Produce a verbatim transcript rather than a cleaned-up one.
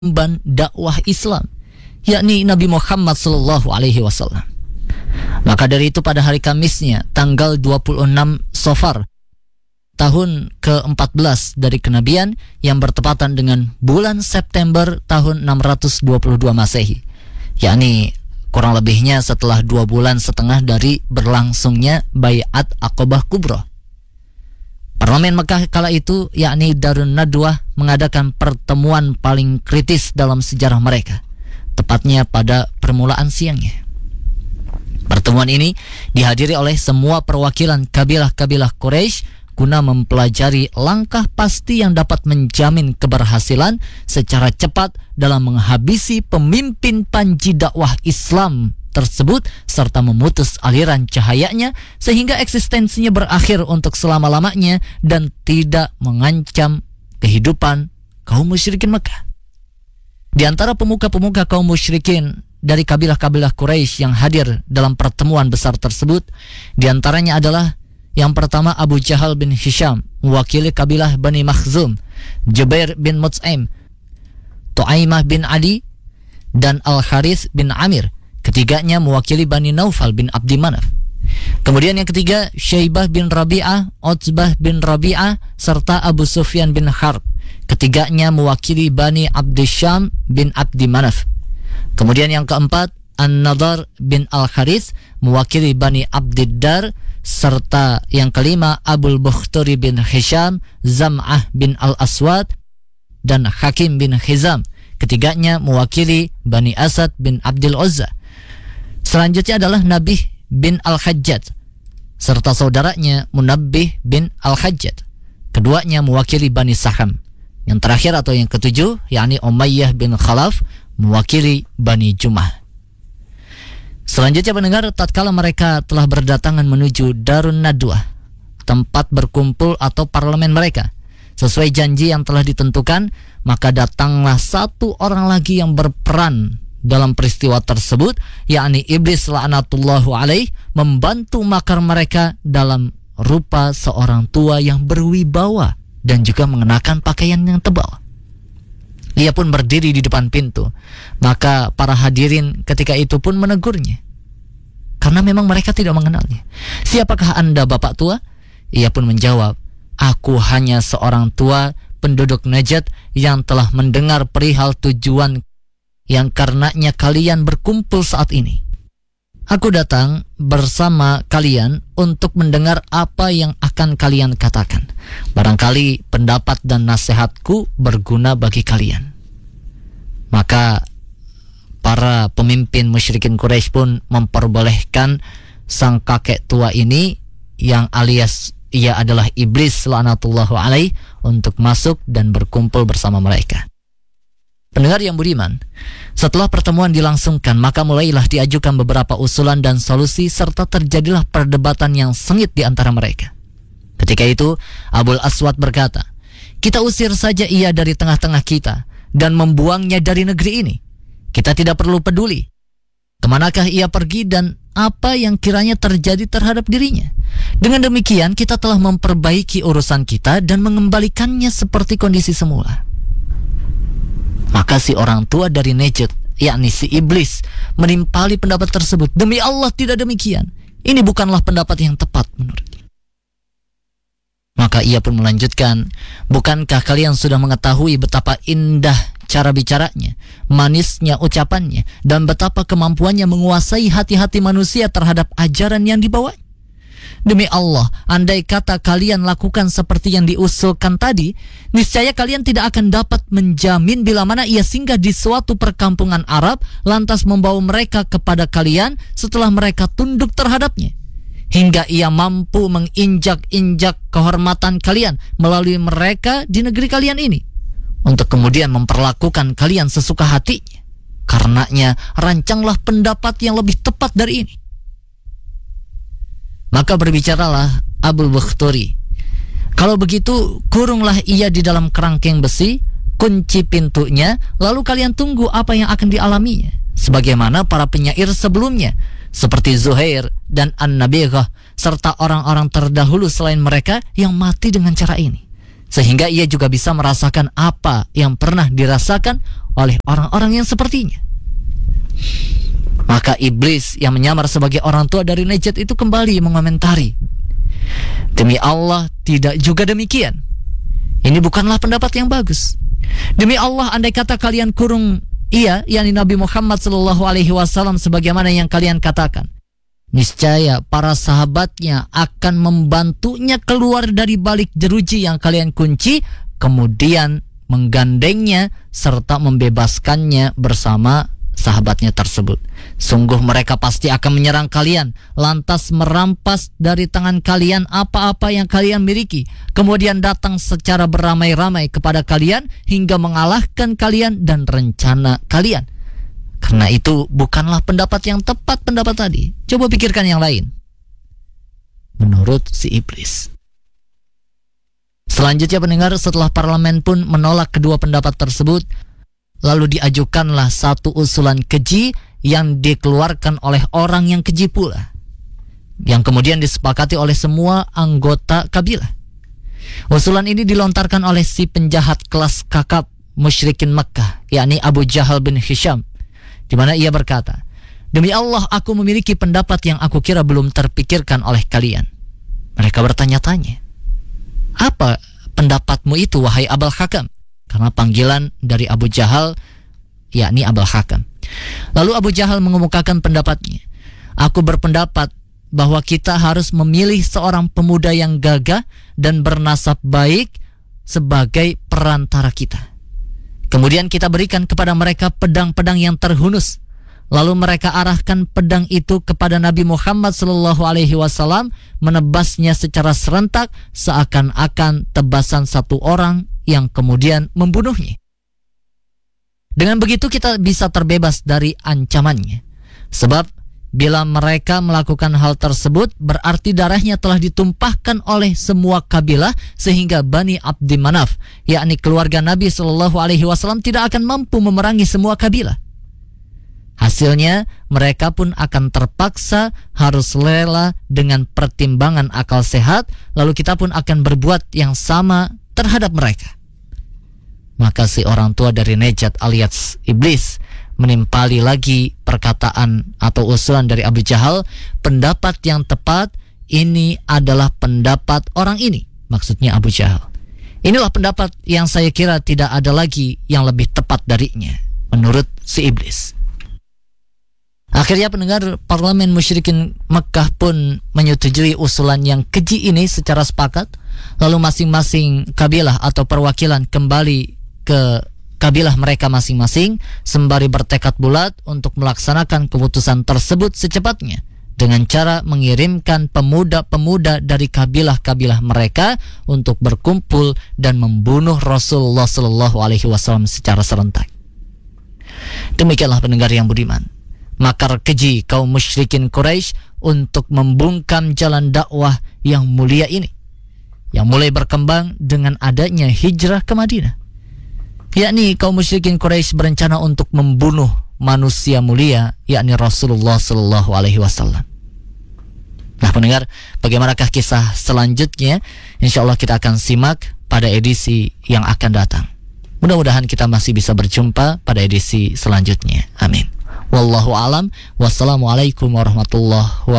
pengemban dakwah Islam, yakni Nabi Muhammad sallallahu alaihi wasallam. Maka dari itu pada hari Kamisnya tanggal dua puluh enam Safar tahun ke empat belas dari kenabian yang bertepatan dengan bulan September tahun enam ratus dua puluh dua Masehi, yakni kurang lebihnya setelah dua bulan setengah dari berlangsungnya Bai'at Aqabah Kubra. Parlemen Mekah kala itu, yakni Darun Nadwah, mengadakan pertemuan paling kritis dalam sejarah mereka, tepatnya pada permulaan siangnya. Pertemuan ini dihadiri oleh semua perwakilan kabilah-kabilah Quraisy guna mempelajari langkah pasti yang dapat menjamin keberhasilan secara cepat dalam menghabisi pemimpin panji dakwah Islam tersebut serta memutus aliran cahayanya sehingga eksistensinya berakhir untuk selama-lamanya dan tidak mengancam kehidupan kaum musyrikin Mekah. Di antara pemuka-pemuka kaum musyrikin dari kabilah-kabilah Quraisy yang hadir dalam pertemuan besar tersebut, di antaranya adalah yang pertama Abu Jahal bin Hisham mewakili kabilah Bani Makhzum, Jubair bin Mut'im, Tu'aimah bin Ali, dan Al-Harith bin Amir. Ketiganya mewakili Bani Naufal bin Abdi Manaf. Kemudian yang ketiga Syaibah bin Rabi'ah, Utbah bin Rabi'ah, serta Abu Sufyan bin Harb. Ketiganya mewakili Bani Abdi Syam bin Abdi Manaf. Kemudian yang keempat An-Nadar bin Al-Harith mewakili Bani Abdiddar, serta yang kelima Abul Bukhturi bin Hisham, Zam'ah bin Al-Aswad, dan Hakim bin Hizam. Ketiganya mewakili Bani Asad bin Abdul Uzza. Selanjutnya adalah Nabih bin Al-Hajjaj serta saudaranya Munabbih bin Al-Hajjaj. Keduanya mewakili Bani Saham. Yang terakhir atau yang ketujuh yakni Umayyah bin Khalaf mewakili Bani Jumah. Selanjutnya pendengar, tatkala mereka telah berdatangan menuju Darun Nadwah, tempat berkumpul atau parlemen mereka, sesuai janji yang telah ditentukan, maka datanglah satu orang lagi yang berperan dalam peristiwa tersebut, yakni Iblis la'natullahu alaih, membantu makar mereka dalam rupa seorang tua yang berwibawa dan juga mengenakan pakaian yang tebal. Ia pun berdiri di depan pintu. Maka para hadirin ketika itu pun menegurnya, karena memang mereka tidak mengenalnya. "Siapakah Anda, Bapak tua?" Ia pun menjawab, "Aku hanya seorang tua penduduk Najd yang telah mendengar perihal tujuan yang karenanya kalian berkumpul saat ini. Aku datang bersama kalian untuk mendengar apa yang akan kalian katakan. Barangkali pendapat dan nasihatku berguna bagi kalian." Maka para pemimpin musyrikin Quraisy pun memperbolehkan sang kakek tua ini, yang alias ia adalah Iblis la'natullahu alaih, untuk masuk dan berkumpul bersama mereka. Pendengar yang budiman, setelah pertemuan dilangsungkan, maka mulailah diajukan beberapa usulan dan solusi, serta terjadilah perdebatan yang sengit di antara mereka. Ketika itu Abul Aswad berkata, "Kita usir saja ia dari tengah-tengah kita dan membuangnya dari negeri ini. Kita tidak perlu peduli kemanakah ia pergi dan apa yang kiranya terjadi terhadap dirinya. Dengan demikian kita telah memperbaiki urusan kita dan mengembalikannya seperti kondisi semula." Maka si orang tua dari Najd, yakni si Iblis, menimpali pendapat tersebut. "Demi Allah, tidak demikian. Ini bukanlah pendapat yang tepat menurutnya." Maka ia pun melanjutkan, "Bukankah kalian sudah mengetahui betapa indah cara bicaranya, manisnya ucapannya, dan betapa kemampuannya menguasai hati-hati manusia terhadap ajaran yang dibawa? Demi Allah, andai kata kalian lakukan seperti yang diusulkan tadi, niscaya kalian tidak akan dapat menjamin bila mana ia singgah di suatu perkampungan Arab, lantas membawa mereka kepada kalian setelah mereka tunduk terhadapnya, hingga ia mampu menginjak-injak kehormatan kalian melalui mereka di negeri kalian ini, untuk kemudian memperlakukan kalian sesuka hatinya. Karenanya rancanglah pendapat yang lebih tepat dari ini." Maka berbicaralah Abul Bukhturi, "Kalau begitu kurunglah ia di dalam kerangkeng besi, kunci pintunya, lalu kalian tunggu apa yang akan dialaminya, sebagaimana para penyair sebelumnya, seperti Zuhair dan An-Nabighah, serta orang-orang terdahulu selain mereka yang mati dengan cara ini. sehingga ia juga bisa merasakan apa yang pernah dirasakan oleh orang-orang yang sepertinya. Maka iblis yang menyamar sebagai orang tua dari Najat itu kembali mengomentari, demi Allah tidak juga demikian. Ini bukanlah pendapat yang bagus. Demi Allah, andai kata kalian kurung ia, yakni Nabi Muhammad sallallahu alaihi wasallam sebagaimana yang kalian katakan, niscaya para sahabatnya akan membantunya keluar dari balik jeruji yang kalian kunci, kemudian menggandengnya serta membebaskannya bersama sahabatnya tersebut. Sungguh mereka pasti akan menyerang kalian, lantas merampas dari tangan kalian apa-apa yang kalian miliki, kemudian datang secara beramai-ramai kepada kalian hingga mengalahkan kalian dan rencana kalian. Karena itu bukanlah pendapat yang tepat pendapat tadi. Coba pikirkan yang lain. Menurut si iblis. Selanjutnya pendengar, setelah parlemen pun menolak kedua pendapat tersebut, lalu diajukanlah satu usulan keji yang dikeluarkan oleh orang yang keji pula, yang kemudian disepakati oleh semua anggota kabilah. Usulan ini dilontarkan oleh si penjahat kelas kakap musyrikin Makkah, yakni Abu Jahal bin Hisham, di mana ia berkata, demi Allah aku memiliki pendapat yang aku kira belum terpikirkan oleh kalian. Mereka bertanya-tanya, apa pendapatmu itu wahai Abul Hakam? Karena panggilan dari Abu Jahal yakni Abul Hakam. Lalu Abu Jahal mengemukakan pendapatnya. Aku berpendapat bahwa kita harus memilih seorang pemuda yang gagah dan bernasab baik sebagai perantara kita. Kemudian kita berikan kepada mereka pedang-pedang yang terhunus. Lalu mereka arahkan pedang itu kepada Nabi Muhammad sallallahu alaihi wasallam, menebasnya secara serentak seakan-akan tebasan satu orang yang kemudian membunuhnya. Dengan begitu kita bisa terbebas dari ancamannya. Sebab bila mereka melakukan hal tersebut, berarti darahnya telah ditumpahkan oleh semua kabilah, sehingga Bani Abdi Manaf, yakni keluarga Nabi sallallahu alaihi wasallam, tidak akan mampu memerangi semua kabilah. Hasilnya mereka pun akan terpaksa harus rela dengan pertimbangan akal sehat, lalu kita pun akan berbuat yang sama terhadap mereka. Maka si orang tua dari Najat alias iblis menimpali lagi perkataan atau usulan dari Abu Jahal, pendapat yang tepat ini adalah pendapat orang ini, maksudnya Abu Jahal. Inilah pendapat yang saya kira tidak ada lagi yang lebih tepat darinya, menurut si iblis. Akhirnya pendengar, parlemen musyrikin Mekah pun menyetujui usulan yang keji ini secara sepakat. Lalu masing-masing kabilah atau perwakilan kembali ke kabilah mereka masing-masing sembari bertekad bulat untuk melaksanakan keputusan tersebut secepatnya, dengan cara mengirimkan pemuda-pemuda dari kabilah-kabilah mereka untuk berkumpul dan membunuh Rasulullah Shallallahu Alaihi Wasallam secara serentak. Demikianlah pendengar yang budiman, makar keji kaum musyrikin Quraisy untuk membungkam jalan dakwah yang mulia ini, yang mulai berkembang dengan adanya hijrah ke Madinah. Yakni kaum musyrikin Quraisy berencana untuk membunuh manusia mulia, yakni Rasulullah Sallallahu Alaihi Wasallam. Nah pendengar, bagaimanakah kisah selanjutnya? Insya Allah kita akan simak pada edisi yang akan datang. Mudah-mudahan kita masih bisa berjumpa pada edisi selanjutnya. Amin. Wallahu alam. Wassalamualaikum warahmatullahi wabarakatuh.